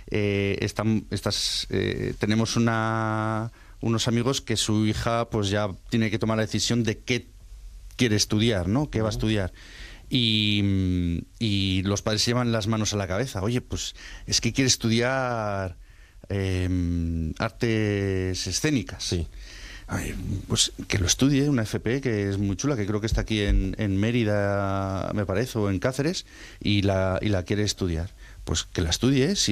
tenemos unos amigos que su hija pues ya tiene que tomar la decisión de qué quiere estudiar, ¿no? ¿Qué va a estudiar? Y los padres se llevan las manos a la cabeza. Oye, pues es que quiere estudiar artes escénicas. Sí. Ay, pues que lo estudie, una FP que es muy chula, que creo que está aquí en Mérida, me parece, o en Cáceres, y la quiere estudiar. Pues que la estudie, si